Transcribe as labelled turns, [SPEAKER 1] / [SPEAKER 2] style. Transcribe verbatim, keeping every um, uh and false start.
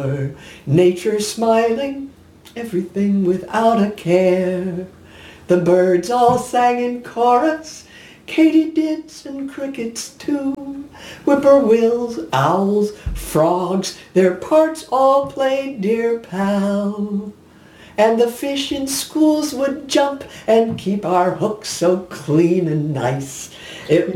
[SPEAKER 1] shore. Nature smiling, everything without a care. The birds all sang in chorus, katydids and crickets too. Whippoorwills, owls, frogs, their parts all played, dear pal. And the fish in schools would jump and keep our hooks so clean and nice. It